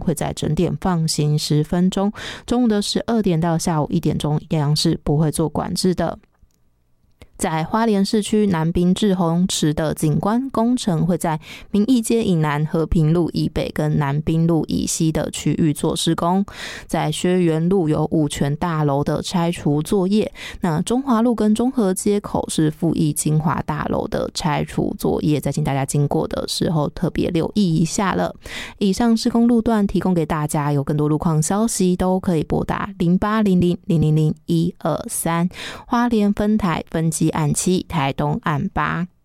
会在整点放行10分钟，中午的12点到下午1点钟一样是不会做管制的。在花莲市区南滨志洪池的景观工程会在民义街以南、和平路以北跟南滨路以西的区域做施工。在薛园路有五权大楼的拆除作业，那中华路跟中和街口是富益金华大楼的拆除作业，再请大家经过的时候特别留意一下了。以上施工路段提供给大家，有更多路况消息都可以拨打0800000123花莲分台分机案7台东案8。